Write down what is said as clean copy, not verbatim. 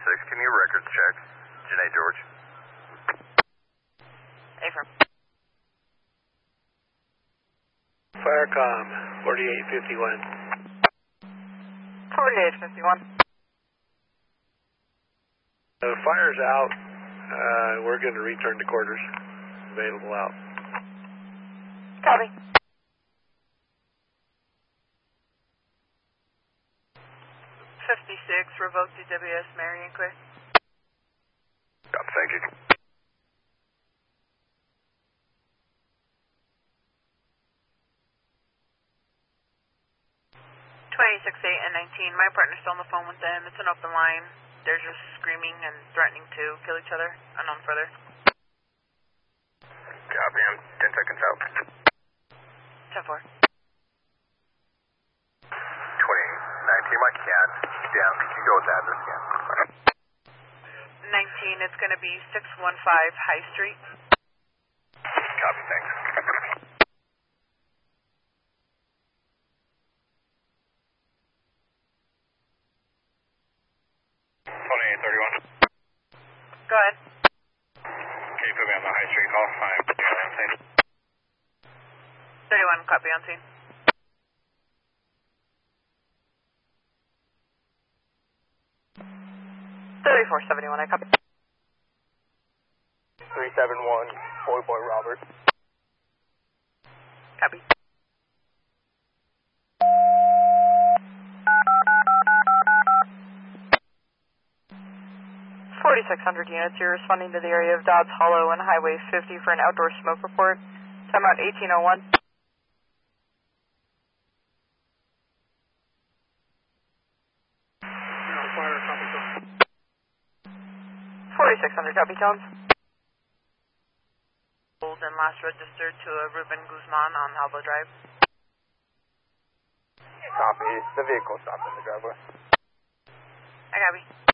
26, can you records check? Janae George. Affirm. Firecom, 4851. 4851. Fire's out. We're going to return to quarters. Available out. Copy. 56, revoke DWS Marion Clear. Thank you. 26, 8, and 19. My partner's still on the phone with them. It's an open line. They're just screaming and threatening to kill each other. Unknown further. Copy, I'm 10 seconds out. 10-4. 20, 19, my cat. Down, can you go with that this again? 19, it's going to be 615 High Street. Copy, thanks. 2831. Go ahead. Can you put me on the high street call? I'm on scene. 31, copy on scene. $34.71, I copy. 371, Boy Robert. Copy. $4,600 units. You're responding to the area of Dodds Hollow and Highway 50 for an outdoor smoke report. Timeout 1801. Fire, copy. 4600, copy tones. Old and last registered to a Ruben Guzman on Albo Drive. Copy. The vehicle stopped in the driveway. I copy.